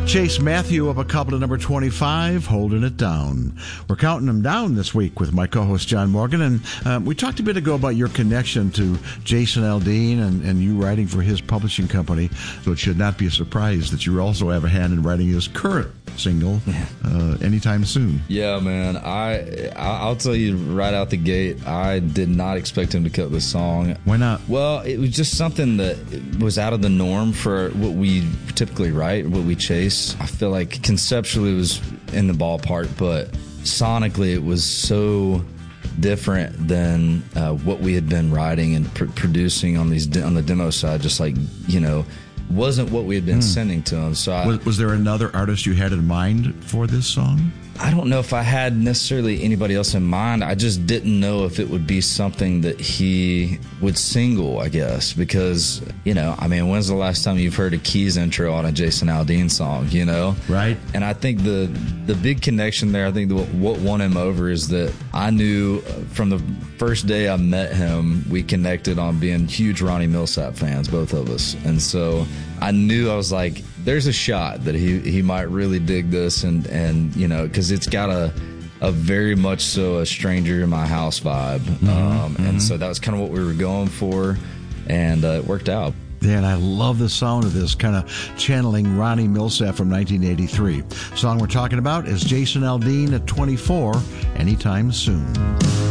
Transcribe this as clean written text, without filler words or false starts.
Chase Matthew up a couple to number 25, Holding It Down. We're counting them down this week with my co-host John Morgan, and we talked a bit ago about your connection to Jason Aldean and you writing for his publishing company, so it should not be a surprise that you also have a hand in writing his current single, Anytime Soon. Yeah, man, I'll tell you right out the gate, I did not expect him to cut this song. Why not? Well, it was just something that was out of the norm for what we typically write, what we chase. I feel like conceptually it was in the ballpark, but sonically it was so different than what we had been writing and producing on the demo side. Just like, wasn't what we had been sending to him. So was there another artist you had in mind for this song? I don't know if I had necessarily anybody else in mind. I just didn't know if it would be something that he would single, I guess, because, when's the last time you've heard a Keys intro on a Jason Aldean song, Right. And I think the big connection there, I think what won him over is that I knew from the first day I met him, we connected on being huge Ronnie Milsap fans, both of us. And so I knew, I was like, there's a shot that he might really dig this, and because it's got a very much so a stranger in my house vibe. And so that was kind of what we were going for, and it worked out. Yeah, and I love the sound of this, kind of channeling Ronnie Milsap from 1983. The song we're talking about is Jason Aldean at 24, Anytime Soon.